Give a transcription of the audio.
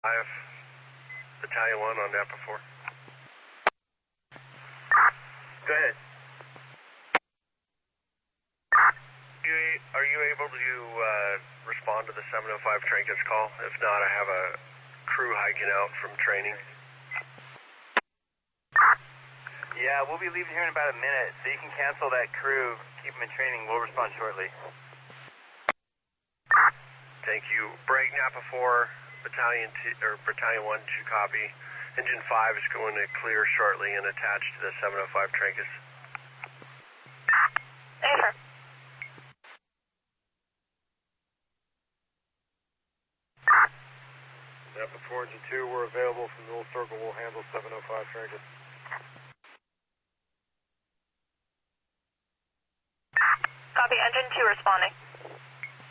5, Battalion 1 on Napa 4. Go ahead. Are you able to respond to the 705 Trancas call? If not, I have a crew hiking out from training. Yeah, we'll be leaving here in about a minute, so you can cancel that crew, keep them in training. We'll respond shortly. Thank you. Break Napa 4, Battalion 1 to copy. Engine 5 is going to clear shortly and attach to the 705 Trancas. Affirm. Napa 4, Engine 2, we're available from Middle Circle. We'll handle 705 Trancas. Copy, Engine 2 responding.